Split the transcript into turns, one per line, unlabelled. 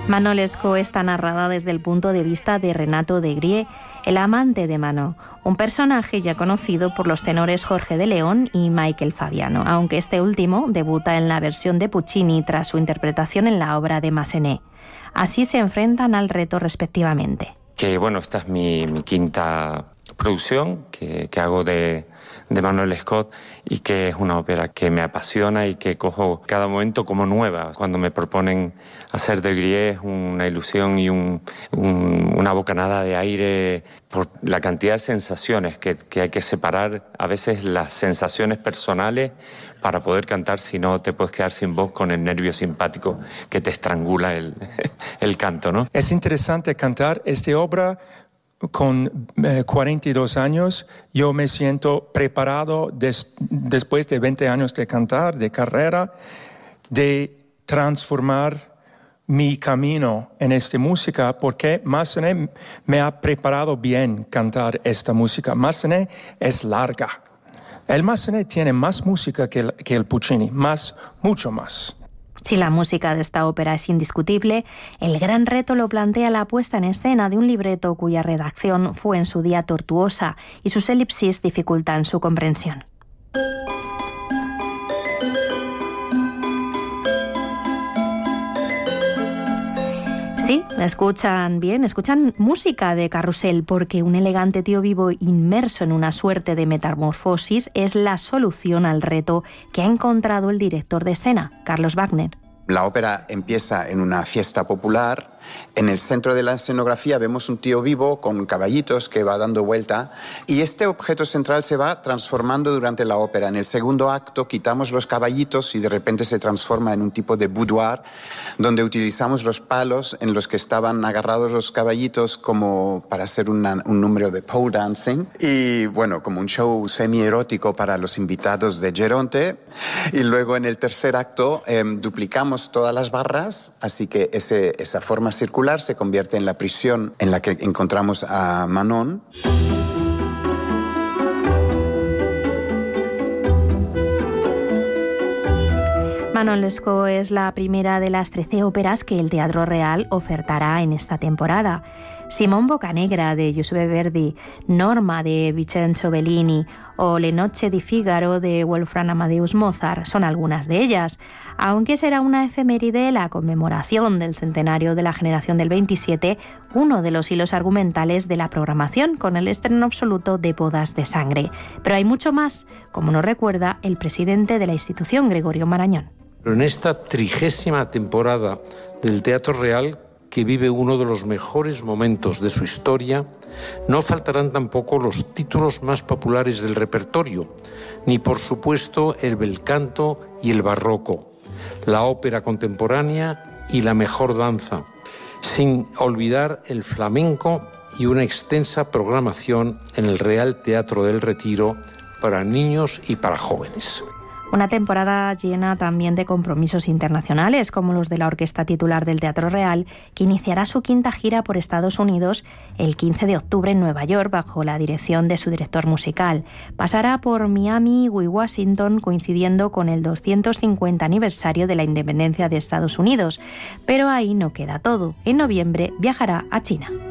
Manon Lescaut está narrada desde el punto de vista de Renato de Grieux, el amante de Manon, un personaje ya conocido por los tenores Jorge de León y Michael Fabiano, aunque este último debuta en la versión de Puccini tras su interpretación en la obra de Massenet. Así se enfrentan al reto respectivamente.
Que bueno, esta es mi quinta producción que hago de Manon Lescaut y que es una ópera que me apasiona y que cojo cada momento como nueva. Cuando me proponen hacer de Grieux es una ilusión y una bocanada de aire por la cantidad de sensaciones que hay que separar. A veces las sensaciones personales para poder cantar, si no te puedes quedar sin voz con el nervio simpático que te estrangula el canto, ¿no?
Es interesante cantar esta obra. Con 42 años, yo me siento preparado después de 20 años de cantar, de carrera, de transformar mi camino en esta música, porque Massenet me ha preparado bien cantar esta música. Massenet es larga. El Massenet tiene más música que el Puccini, mucho más.
Si la música de esta ópera es indiscutible, el gran reto lo plantea la puesta en escena de un libreto cuya redacción fue en su día tortuosa y sus elipsis dificultan su comprensión. Sí, escuchan música de carrusel, porque un elegante tío vivo inmerso en una suerte de metamorfosis es la solución al reto que ha encontrado el director de escena, Carlos Wagner.
La ópera empieza en una fiesta popular. En el centro de la escenografía vemos un tío vivo con caballitos que va dando vuelta y este objeto central se va transformando durante la ópera. En el segundo acto quitamos los caballitos y de repente se transforma en un tipo de boudoir donde utilizamos los palos en los que estaban agarrados los caballitos como para hacer un número de pole dancing y bueno, como un show semi-erótico para los invitados de Geronte. Y luego en el tercer acto duplicamos todas las barras, así que esa forma circular se convierte en la prisión en la que encontramos a Manon.
Manon Lescaut es la primera de las 13 óperas que el Teatro Real ofertará en esta temporada. Simón Boccanegra de Giuseppe Verdi, Norma de Vincenzo Bellini o Le Nozze di Figaro de Wolfgang Amadeus Mozart son algunas de ellas, aunque será una efeméride la conmemoración del centenario de la generación del 27, uno de los hilos argumentales de la programación con el estreno absoluto de Bodas de Sangre. Pero hay mucho más, como nos recuerda el presidente de la institución, Gregorio Marañón.
Pero en esta 30ª temporada del Teatro Real, que vive uno de los mejores momentos de su historia, no faltarán tampoco los títulos más populares del repertorio, ni por supuesto el bel canto y el barroco, la ópera contemporánea y la mejor danza, sin olvidar el flamenco y una extensa programación en el Real Teatro del Retiro para niños y para jóvenes.
Una temporada llena también de compromisos internacionales, como los de la Orquesta Titular del Teatro Real, que iniciará su quinta gira por Estados Unidos el 15 de octubre en Nueva York, bajo la dirección de su director musical. Pasará por Miami y Washington, coincidiendo con el 250 aniversario de la independencia de Estados Unidos. Pero ahí no queda todo. En noviembre viajará a China.